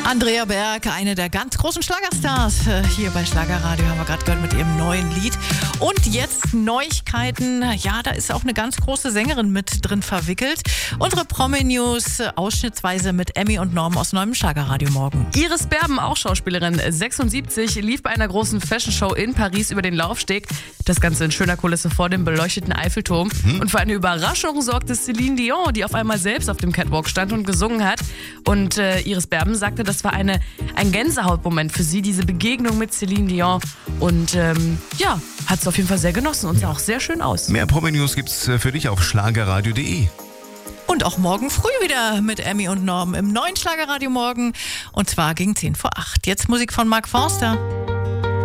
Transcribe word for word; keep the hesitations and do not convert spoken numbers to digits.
Andrea Berg, eine der ganz großen Schlagerstars. Äh, Hier bei Schlagerradio haben wir gerade gehört mit ihrem neuen Lied. Und jetzt Neuigkeiten. Ja, da ist auch eine ganz große Sängerin mit drin verwickelt. Unsere Promi-News äh, ausschnittsweise mit Emmy und Norm aus neuem Schlagerradio morgen. Iris Berben, auch Schauspielerin, sechsundsiebzig, lief bei einer großen Fashion-Show in Paris über den Laufsteg. Das Ganze in schöner Kulisse vor dem beleuchteten Eiffelturm. Mhm. Und für eine Überraschung sorgte Celine Dion, die auf einmal selbst auf dem Catwalk stand und gesungen hat. Und äh, Iris Berben sagte, das war eine, ein Gänsehautmoment für sie, diese Begegnung mit Celine Dion. Und ähm, ja, hat es auf jeden Fall sehr genossen und sah auch sehr schön aus. Mehr Promi-News gibt's für dich auf schlagerradio punkt de. Und auch morgen früh wieder mit Emmy und Norm im neuen Schlagerradio morgen. Und zwar gegen zehn vor acht. Jetzt Musik von Mark Forster.